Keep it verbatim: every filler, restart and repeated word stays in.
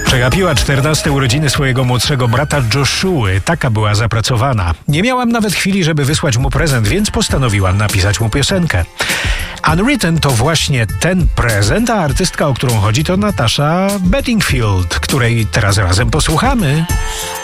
Przegapiła czternaste urodziny swojego młodszego brata Joshua. Taka była zapracowana. Nie miałam nawet chwili, żeby wysłać mu prezent, więc postanowiłam napisać mu piosenkę. Unwritten to właśnie ten prezent, a artystka, o którą chodzi, to Natasha Bedingfield, której teraz razem posłuchamy.